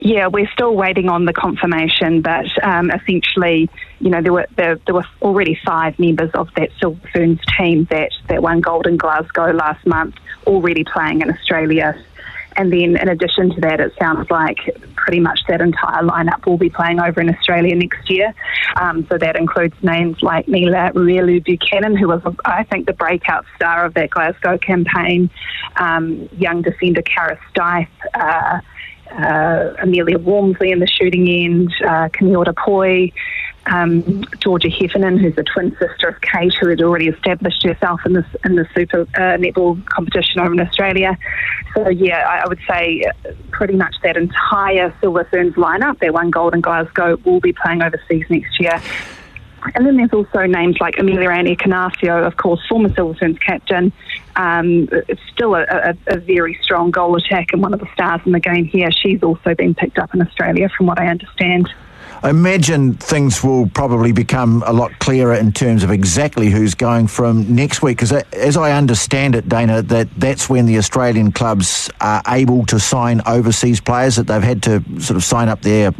Yeah, we're still waiting on the confirmation, but essentially, there were already 5 members of that Silver Ferns team that won gold in Glasgow last month, already playing in Australia. And then in addition to that, it sounds like pretty much that entire lineup will be playing over in Australia next year. So that includes names like Mila Ruelu Buchanan, who was, I think, the breakout star of that Glasgow campaign, young defender Cara Stife, Amelia Walmsley in the shooting end, Camille Poi, Georgia Heffernan, who's the twin sister of Kate, who had already established herself in the Super Netball competition over in Australia. So I would say pretty much that entire Silver Ferns lineup, that won gold in Glasgow, will be playing overseas next year. And then there's also names like Amelia Ann Ekanasio, of course, former Silver Ferns captain. It's still a very strong goal attack and one of the stars in the game here. She's also been picked up in Australia, from what I understand. I imagine things will probably become a lot clearer in terms of exactly who's going from next week, because as I understand it, Dana, that's when the Australian clubs are able to sign overseas players, that they've had to sort of sign up their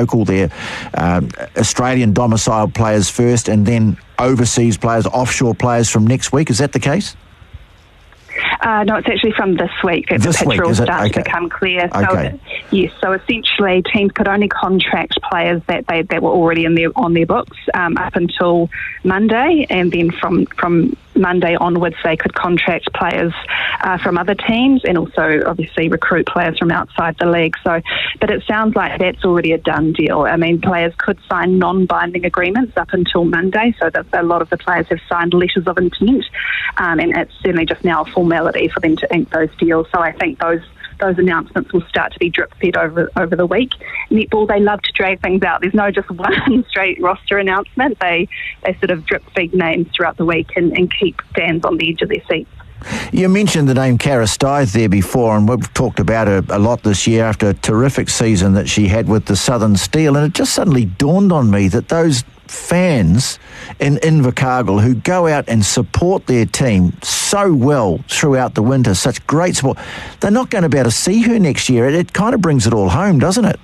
Australian domiciled players first and then overseas players, offshore players from next week. Is that the case? No, it's actually from this week that the picture will start to become clear. Okay. So essentially teams could only contract players that were already on their books up until Monday, and then from Monday onwards they could contract players from other teams and also obviously recruit players from outside the league. But it sounds like that's already a done deal. I mean, players could sign non-binding agreements up until Monday, so that a lot of the players have signed letters of intent, and it's certainly just now a formality for them to ink those deals. So I think those announcements will start to be drip-fed over the week. Netball, they love to drag things out. There's no just one straight roster announcement. They sort of drip-feed names throughout the week and keep fans on the edge of their seats. You mentioned the name Cara Stife there before, and we've talked about her a lot this year after a terrific season that she had with the Southern Steel, and it just suddenly dawned on me that those fans in Invercargill who go out and support their team so well throughout the winter, such great support, they're not going to be able to see her next year. It kind of brings it all home, doesn't it?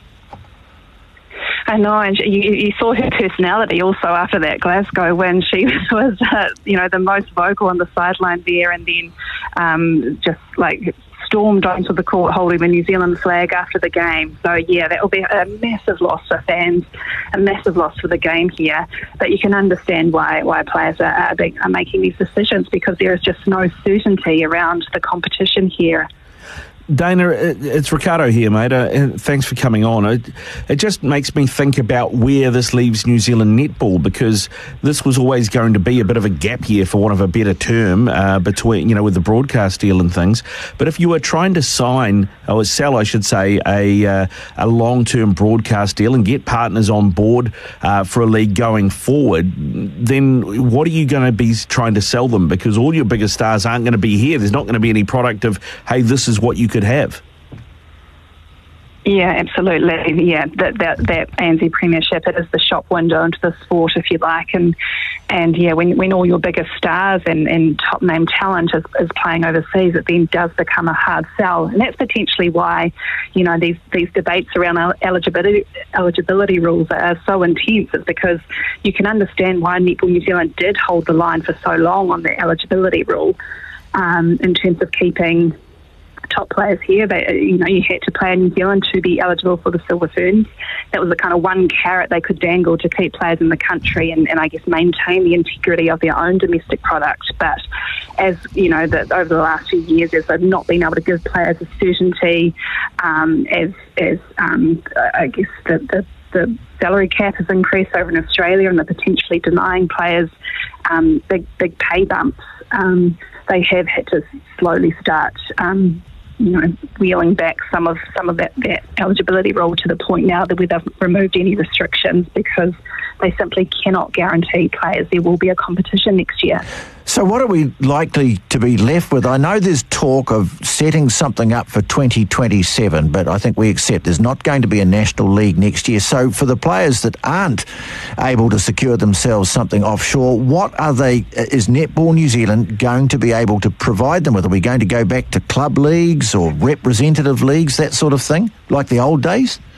I know, and you saw her personality also after that Glasgow win. She was, the most vocal on the sideline there, and then just like stormed onto the court holding the New Zealand flag after the game. So that will be a massive loss for fans, a massive loss for the game here. But you can understand why players are making these decisions, because there is just no certainty around the competition here. Dana, it's Ricardo here, mate. Thanks for coming on. It just makes me think about where this leaves New Zealand netball, because this was always going to be a bit of a gap year, for want of a better term, between, with the broadcast deal and things. But if you were trying to sign, or sell, I should say, a long-term broadcast deal and get partners on board for a league going forward, then what are you going to be trying to sell them? Because all your biggest stars aren't going to be here. There's not going to be any product of, hey, this is what you could have. Yeah, absolutely. Yeah, that ANZ Premiership, it is the shop window into the sport, if you like, and when all your biggest stars and top name talent is playing overseas, it then does become a hard sell, and that's potentially why these debates around eligibility rules are so intense. It's because you can understand why Netball New Zealand did hold the line for so long on the eligibility rule, in terms of keeping top players here. You had to play in New Zealand to be eligible for the Silver Ferns. That was the kind of one carrot they could dangle to keep players in the country and I guess maintain the integrity of their own domestic product. But as that over the last few years, as they've not been able to give players a certainty, I guess the salary cap has increased over in Australia, and they're potentially denying players big pay bumps. They have had to slowly start wheeling back some of that eligibility rule to the point now that we've removed any restrictions, because they simply cannot guarantee players there will be a competition next year. So what are we likely to be left with? I know there's talk of setting something up for 2027, but I think we accept there's not going to be a national league next year. So for the players that aren't able to secure themselves something offshore, is Netball New Zealand going to be able to provide them with? Are we going to go back to club leagues or representative leagues, that sort of thing, like the old days?